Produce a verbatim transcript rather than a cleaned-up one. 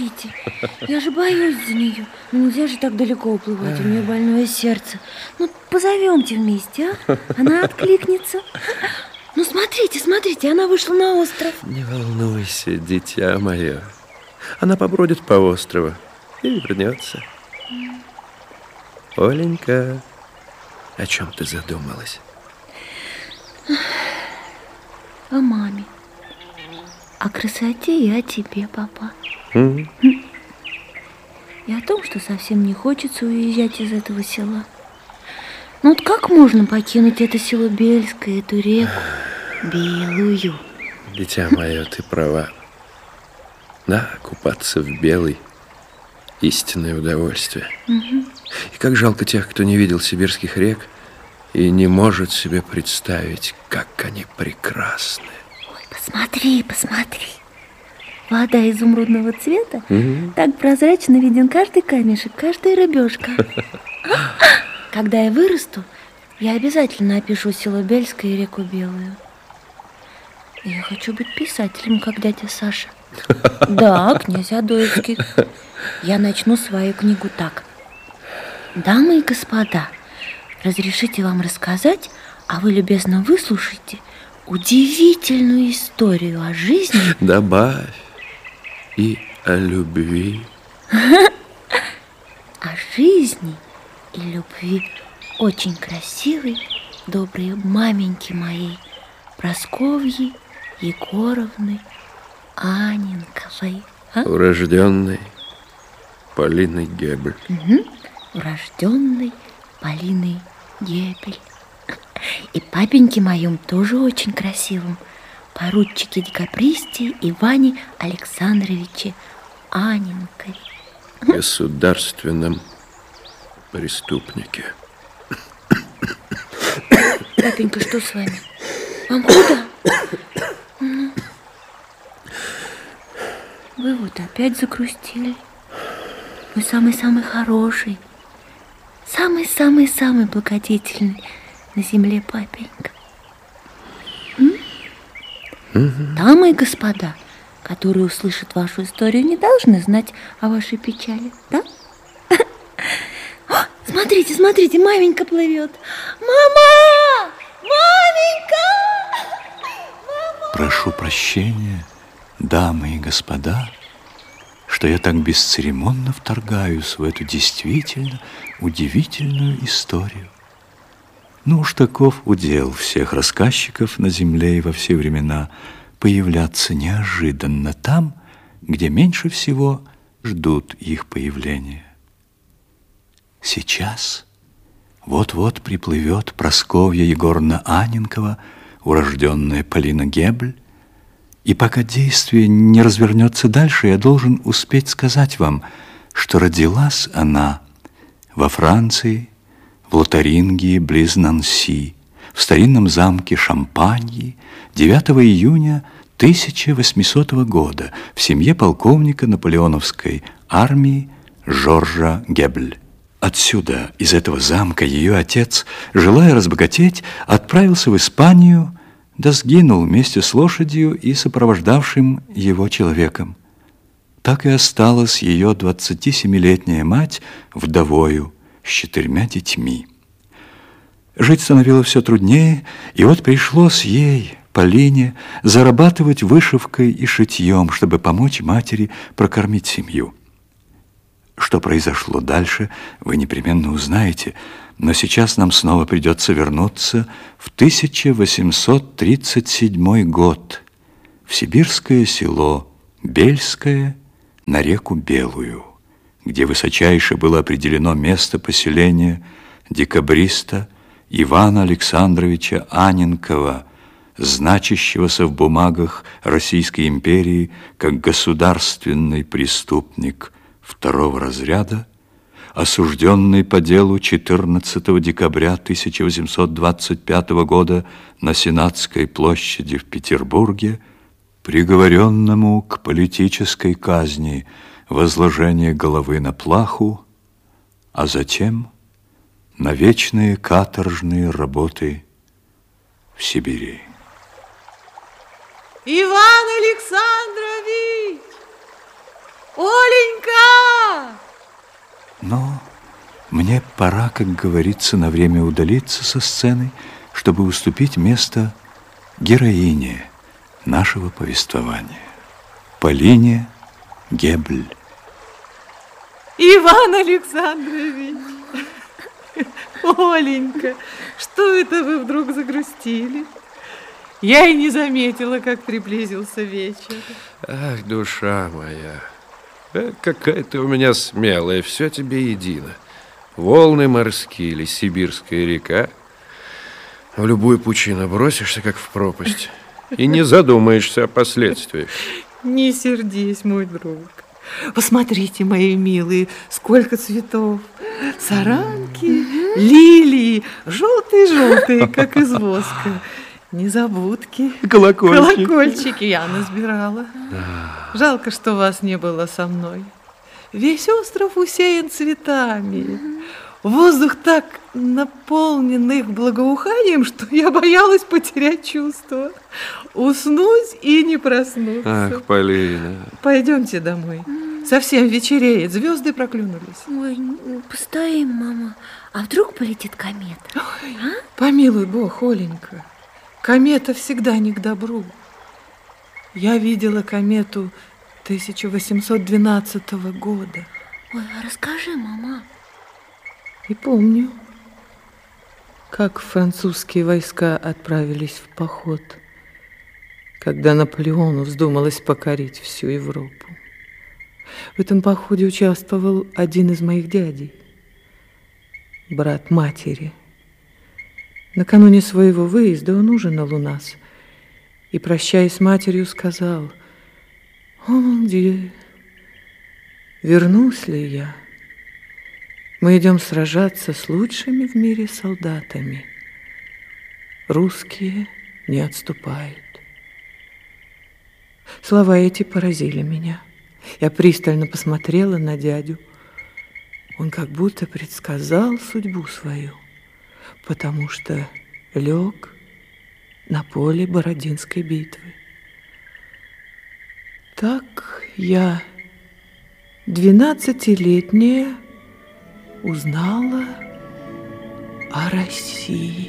смотрите, я же боюсь за нее. Ну, нельзя же так далеко уплывать, у нее больное сердце. Ну, позовемте вместе, а? Она откликнется. Ну, смотрите, смотрите, она вышла на остров. Не волнуйся, дитя мое. Она побродит по острову и вернется. Оленька, о чем ты задумалась? О маме. О красоте и о тебе, папа. Mm. И о том, что совсем не хочется уезжать из этого села. Ну вот как можно покинуть это село Бельское, эту реку белую? Дитя мое, ты права. Да, купаться в белой — истинное удовольствие. Угу. И как жалко тех, кто не видел сибирских рек и не может себе представить, как они прекрасны. Ой, посмотри, посмотри. Вода изумрудного цвета, угу. Так прозрачно виден каждый камешек, каждая рыбешка. Когда я вырасту, я обязательно опишу село Бельское и реку Белую. Я хочу быть писателем, как дядя Саша. Да, князь Адоевский. Я начну свою книгу так. Дамы и господа, разрешите вам рассказать, а вы любезно выслушайте удивительную историю о жизни. Добавь и о любви. О жизни и любви очень красивой, доброй маменьки моей, Прасковьи Егоровны Анненковой. А? Урожденной Полиной Гебель. Угу. Урожденной Полиной Гебель. И папеньке моем тоже очень красивым, поручике декабристе Иване Александровиче Анненкове. Государственном преступнике. Папенька, что с вами? Вам куда? Вы вот опять загрустили. Вы самый-самый хороший, самый-самый-самый благодетельный на земле папенька. М? Угу. Дамы и господа, которые услышат вашу историю, не должны знать о вашей печали, да? О, смотрите, смотрите, маменька плывет. Мама! Маменька! Мама! Прошу прощения, дамы и господа, что я так бесцеремонно вторгаюсь в эту действительно удивительную историю. Ну уж таков удел всех рассказчиков на земле и во все времена появляться неожиданно там, где меньше всего ждут их появления. Сейчас вот-вот приплывет Прасковья Егоровна Анненкова, урожденная Полина Гебель, и пока действие не развернется дальше, я должен успеть сказать вам, что родилась она во Франции, в Лотарингии, близ Нанси, в старинном замке Шампаньи девятого июня тысяча восьмисотого года в семье полковника наполеоновской армии Жоржа Гебель. Отсюда, из этого замка, ее отец, желая разбогатеть, отправился в Испанию, да сгинул вместе с лошадью и сопровождавшим его человеком. Так и осталась ее двадцатисемилетняя мать вдовою с четырьмя детьми. Жить становилось все труднее, и вот пришлось ей, Полине, зарабатывать вышивкой и шитьем, чтобы помочь матери прокормить семью. Что произошло дальше, вы непременно узнаете, но сейчас нам снова придется вернуться в тысяча восемьсот тридцать седьмой год в сибирское село Бельское на реку Белую, где высочайше было определено место поселения декабриста Ивана Александровича Анненкова, значащегося в бумагах Российской империи как государственный преступник второго разряда, осужденный по делу четырнадцатого декабря тысяча восемьсот двадцать пятого года на Сенатской площади в Петербурге, приговоренному к политической казни возложение головы на плаху, а затем на вечные каторжные работы в Сибири. Иван Александрович! Оленька! Но мне пора, как говорится, на время удалиться со сцены, чтобы уступить место героине нашего повествования, Полине Гебль. Иван Александрович! Оленька, что это вы вдруг загрустили? Я и не заметила, как приблизился вечер. Ах, душа моя, э, какая ты у меня смелая, все тебе едино. Волны морские или сибирская река. В любую пучину бросишься, как в пропасть, и не задумаешься о последствиях. Не сердись, мой друг. Посмотрите, мои милые, сколько цветов. Саранки, лилии, желтые-желтые, как из воска. Незабудки, Колокольчики. колокольчики я насбирала. Жалко, что вас не было со мной. Весь остров усеян цветами. Воздух так наполнен их благоуханием, что я боялась потерять чувство. Уснуть и не проснуться. Ах, Полина. Пойдемте домой. Совсем вечереет, звезды проклюнулись. Ой, постоим, мама. А вдруг полетит комета? Ой, а? Помилуй Бог, Оленька. Комета всегда не к добру. Я видела комету тысяча восемьсот двенадцатого года. Ой, а расскажи, мама. И помню, как французские войска отправились в поход, когда Наполеону вздумалось покорить всю Европу. В этом походе участвовал один из моих дядей, брат матери. Накануне своего выезда он ужинал у нас и, прощаясь с матерью, сказал: «О, мон Дью, вернусь ли я? Мы идем сражаться с лучшими в мире солдатами. Русские не отступают». Слова эти поразили меня. Я пристально посмотрела на дядю. Он как будто предсказал судьбу свою, потому что лег на поле Бородинской битвы. Так я, двенадцатилетняя, узнала о России.